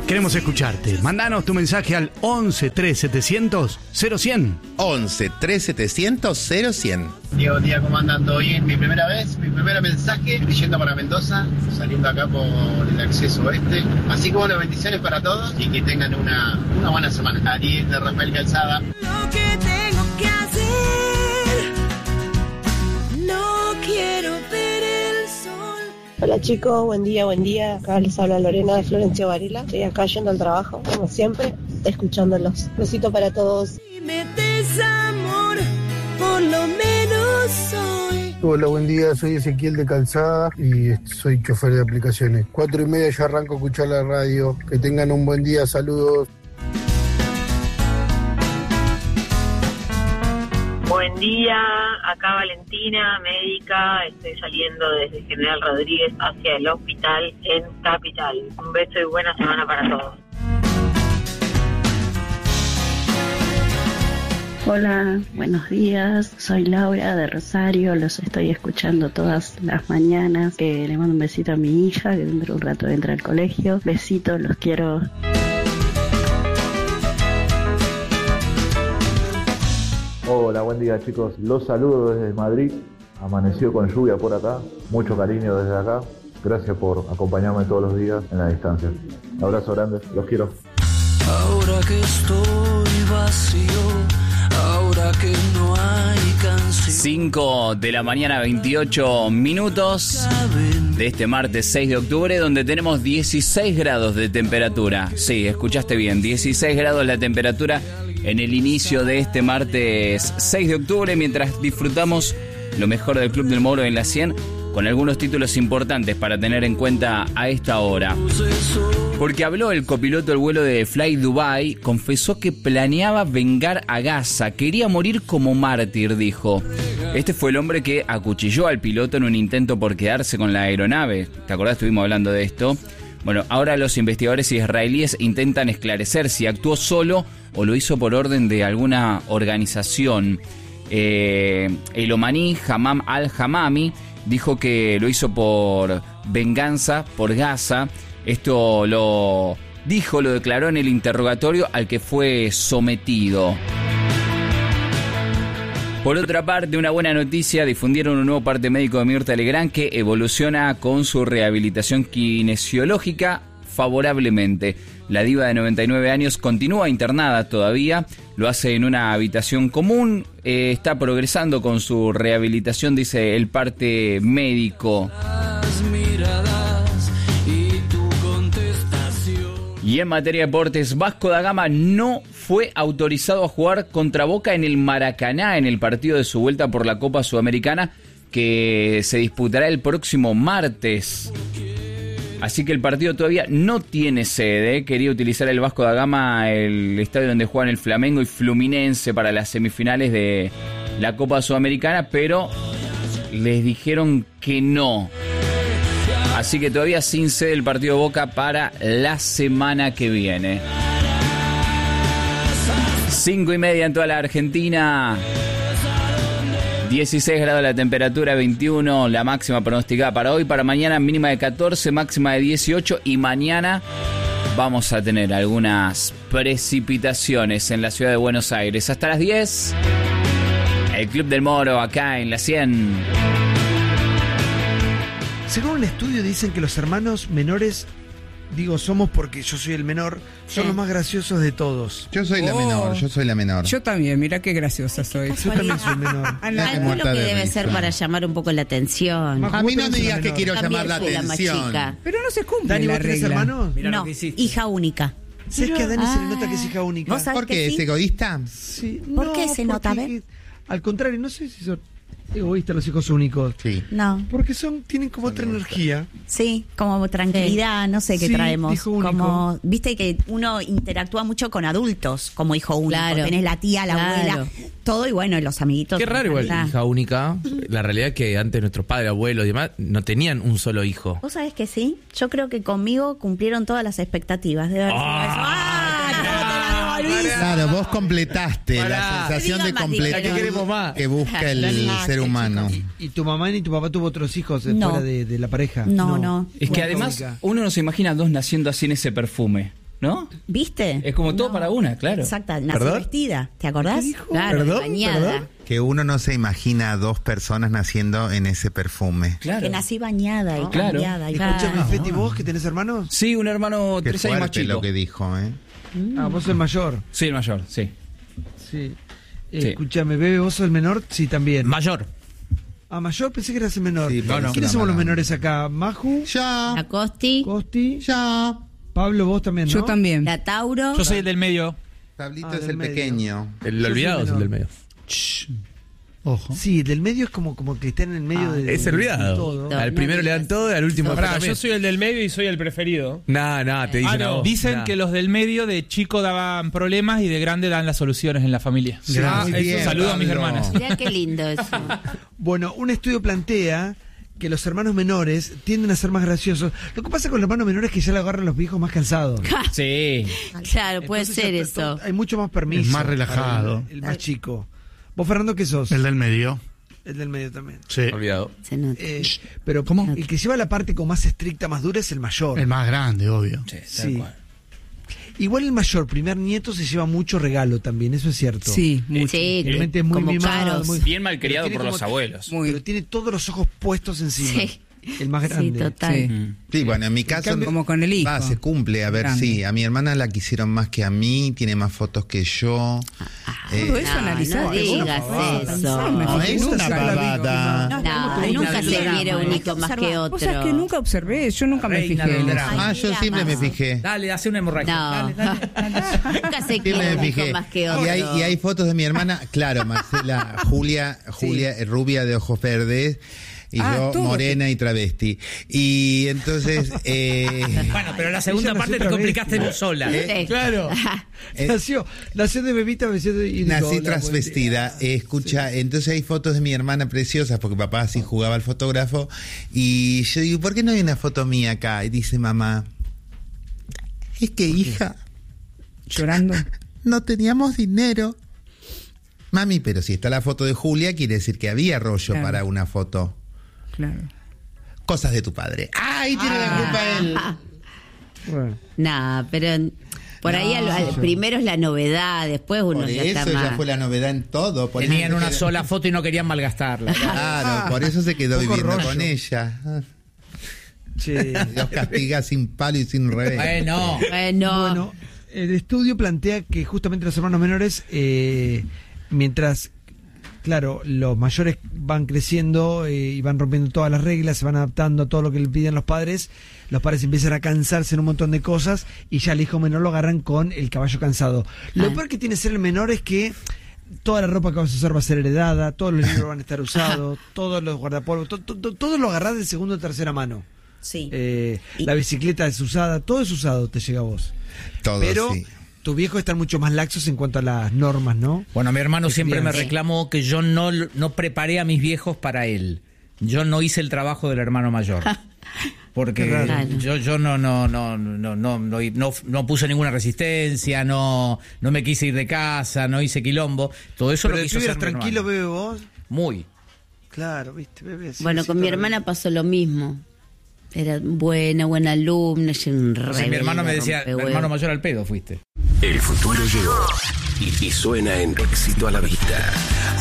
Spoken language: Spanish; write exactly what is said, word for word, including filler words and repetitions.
Queremos escucharte. Mandanos tu mensaje al once tres setecientos cero cien. once tres setecientos cero cien. Diego, día, ¿cómo andan? ¿Todo bien? Mi primera vez, mi primer mensaje, yendo para Mendoza, saliendo acá por el acceso oeste. Así que bueno, bendiciones para todos y que tengan una, una buena semana. Ariel de Rafael Calzada. Lo que tengo que hacer, no quiero ver el sol. Hola chicos, buen día, buen día. Acá les habla Lorena de Florencio Varela. Estoy acá yendo al trabajo, como siempre, escuchándolos. Besito para todos. Si metes amor, por lo menos soy. Hola, buen día, soy Ezequiel de Calzada y soy chofer de aplicaciones. Cuatro y media ya arranco a escuchar la radio. Que tengan un buen día, saludos. Buen día, acá Valentina, médica, estoy saliendo desde General Rodríguez hacia el hospital en Capital. Un beso y buena semana para todos. Hola, buenos días, soy Laura de Rosario, los estoy escuchando todas las mañanas. Que le mando un besito a mi hija, que dentro de un rato entra al colegio. Besitos, los quiero. Hola, buen día chicos, los saludo desde Madrid, amaneció con lluvia por acá, mucho cariño desde acá, gracias por acompañarme todos los días en la distancia. Un abrazo grande, los quiero. Ahora que estoy vacío, ahora que no hay canción. cinco de la mañana, veintiocho minutos de este martes seis de octubre, donde tenemos dieciséis grados de temperatura. Sí, escuchaste bien, dieciséis grados la temperatura en el inicio de este martes seis de octubre, mientras disfrutamos lo mejor del Club del Moro en la cien, con algunos títulos importantes para tener en cuenta a esta hora. Porque habló el copiloto del vuelo de Fly Dubai, confesó que planeaba vengar a Gaza, quería morir como mártir, dijo. Este fue el hombre que acuchilló al piloto en un intento por quedarse con la aeronave. ¿Te acordás? Estuvimos hablando de esto. Bueno, ahora los investigadores israelíes intentan esclarecer si actuó solo o lo hizo por orden de alguna organización. Eh, el omaní Hamam al-Hamami dijo que lo hizo por venganza por Gaza. Esto lo dijo, lo declaró en el interrogatorio al que fue sometido. Por otra parte, una buena noticia, difundieron un nuevo parte médico de Mirta Legrand que evoluciona con su rehabilitación kinesiológica favorablemente. La diva de noventa y nueve años continúa internada todavía, lo hace en una habitación común, eh, está progresando con su rehabilitación, dice el parte médico. Y en materia de deportes, Vasco da Gama no fue autorizado a jugar contra Boca en el Maracaná en el partido de su vuelta por la Copa Sudamericana que se disputará el próximo martes. Así que el partido todavía no tiene sede. Quería utilizar el Vasco da Gama el estadio donde juegan el Flamengo y Fluminense para las semifinales de la Copa Sudamericana, pero les dijeron que no. Así que todavía sin sede el partido de Boca para la semana que viene. Cinco y media en toda la Argentina. dieciséis grados la temperatura, veintiuno la máxima pronosticada para hoy. Para mañana mínima de catorce, máxima de dieciocho. Y mañana vamos a tener algunas precipitaciones en la ciudad de Buenos Aires. Hasta las diez. El Club del Moro acá en la cien. Según un estudio dicen que los hermanos menores, digo somos porque yo soy el menor, son sí. los más graciosos de todos. Yo soy oh. la menor, yo soy la menor. Yo también, mirá qué graciosa soy. Yo también soy menor. Calculo que de debe risa. ser para llamar un poco la atención. A mí no me digas que quiero También llamar la atención. La Pero no se cumple Dani, la ¿vos tenés regla. hermanos? Mirá no, hija única. ¿Sabes que a Dani ah. se le nota que es hija única? ¿Por qué? Sí? ¿Es egoísta? Sí. ¿Por no, qué se nota? A ver. Al contrario, no sé si son egoístas los hijos únicos. Sí. No. Porque son, tienen como otra energía. Sí, como tranquilidad, sí. no sé qué sí, traemos. Hijo único. Como, viste que uno interactúa mucho con adultos como hijo único. Claro. Tenés la tía, la claro. abuela, todo y bueno, los amiguitos. Qué raro igual, hija única. La realidad es que antes nuestros padres, abuelos y demás no tenían un solo hijo. ¿Vos sabés que sí? Yo creo que conmigo cumplieron todas las expectativas. De verdad. ¡Ah! Claro, vos completaste Pará. la sensación de completar que busca el, el ser humano. ¿Y, ¿Y tu mamá ni tu papá tuvo otros hijos no. fuera de, de la pareja? No, no. no. Es que además uno no se imagina dos naciendo así en ese perfume. ¿No? ¿Viste? Es como todo para una, claro. Exacto, nací ¿Perdón? vestida, ¿te acordás? Claro, ¿Perdón? bañada. ¿Perdón? Que uno no se imagina a dos personas naciendo en ese perfume. Claro. Que nací bañada y Ah, claro. cambiada. Y Escúchame, claro. Feti, ¿vos que tenés hermanos? Sí, un hermano Qué tres años más fuerte chico. lo que dijo, ¿eh? Ah, vos sos el mayor. Sí, el mayor, sí. Sí. Eh, Sí. Escúchame, Bebe, ¿vos sos el menor? Sí, también. Mayor. Ah, mayor, pensé que eras el menor. Sí, No, no. ¿Quiénes una somos los mala menores acá? ¿Maju? Ya. La Costi, ¿Costi? Ya. Pablo, vos también, ¿no? Yo también. la Tauro. Yo soy el del medio. Pablito Ah, es del el medio. pequeño. El Yo olvidado soy es el del menor. medio. Ojo. Sí, del medio es como, como que están en el medio de, Es de olvidado. todo. No, Al no primero le dan digas. todo y al último Pará, también. yo soy el del medio y soy el preferido. No, no, te dicen Ah, a no. vos. Dicen Nah. que los del medio de chico daban problemas y de grande dan las soluciones en la familia. Sí, Ah, muy eso, bien, saludo a mis Pablo. hermanas. Mirá qué lindo eso. Bueno, un estudio plantea que los hermanos menores tienden a ser más graciosos. Lo que pasa con los hermanos menores es que ya le agarran los viejos más cansados. Sí. Claro, puede Entonces ser ya eso. to- Hay mucho más permiso. Es más para relajado. El, el más chico. ¿Vos, Fernando, qué sos? El del medio. El del medio también. Sí. Olvidado. Se nota. Eh, pero ¿cómo? El que lleva la parte como más estricta, más dura es el mayor. El más grande, obvio. Sí, tal Sí. cual. Igual el mayor, primer nieto, se lleva mucho regalo también, eso es cierto. Sí, mucho. Sí, Realmente es muy como mimado, caros. muy- Bien malcriado pero tiene por los como- abuelos. Muy. Pero tiene todos los ojos puestos encima. Sí. El más Sí, grande. total. Sí. Mm. Sí, bueno, en mi caso. cambio- Como con el hijo. Va, se cumple. A ver, Grande. sí. A mi hermana la quisieron más que a mí. Tiene más fotos que yo. Eh, Todo eso No, analizado. no digas eso. Me No, fijé es nunca. una pavada. No, nunca se quiere un hijo más que Vos sabés que otro. nunca observé, yo nunca me Reina fijé. del en eso. drama. Ah, yo siempre me fijé. Dale, hace una hemorragia. No. Dale, dale, dale. Nunca se Siempre quiere me un hijo fijé. más que Y otro. hay, y hay fotos de mi hermana, claro, Marcela, Julia, Julia, eh, rubia de ojos verdes. Y Ah, yo todo. morena y travesti. Y entonces... Eh, Bueno, pero la segunda Ella nació parte te travesti. complicaste vos sola. Eh, Sí. Claro. Eh, nació, nació de bebita, nació de, y dijo, Nací "Hola, transvestida. buen día". Eh, escucha, entonces hay fotos de mi hermana preciosas, porque papá así jugaba al fotógrafo. Y yo digo, ¿por qué no hay una foto mía acá? Y dice mamá, es que hija, Llorando. no teníamos dinero. Mami, pero si está la foto de Julia, quiere decir que había rollo Claro. para una foto. Claro. Cosas de tu padre. ¡Ay, tiene la culpa él! Bueno. No, pero por ahí al, al- primero es la novedad, después uno Por ya eso está ya más. fue la novedad en todo. Por Tenían eso se una quedó- sola foto y no querían malgastarla. Claro, por eso se quedó Poco viviendo rollo. con ella. Ah, Che. Dios castiga sin palo y sin revés. Bueno. Bueno, Bueno, el estudio plantea que justamente los hermanos menores, eh, mientras, claro, los mayores van creciendo eh, y van rompiendo todas las reglas, se van adaptando a todo lo que le piden los padres, los padres empiezan a cansarse en un montón de cosas y ya el hijo menor lo agarran con el caballo cansado. Lo Ah. peor que tiene ser el menor es que toda la ropa que vas a usar va a ser heredada, todos los libros van a estar usados, todos los guardapolvos, to- to- to- todo lo agarrás de segunda o tercera mano. Sí. Eh, Y- la bicicleta es usada, todo es usado, te llega a vos. Todo, Pero sí. tus viejos están mucho más laxos en cuanto a las normas, ¿no? Bueno, mi hermano De siempre me crianza. reclamó que yo no, no preparé a mis viejos para él. Yo no hice el trabajo del hermano mayor. Porque Qué raro. yo, yo no, no, no, no, no, no, no, no puse ninguna resistencia, no, no me quise ir de casa, no hice quilombo. Todo eso Pero lo tú quiso eras hacer mi tranquilo, hermano. bebé, vos. Muy. Claro, viste, bebé. sí, bueno, sí, con mi todo hermana bien. pasó lo mismo. Era buena, buena alumna, yo un Entonces, mi hermano me decía, rompehuevos. hermano mayor al pedo fuiste. El futuro llegó y, y suena en Éxito a la Vista.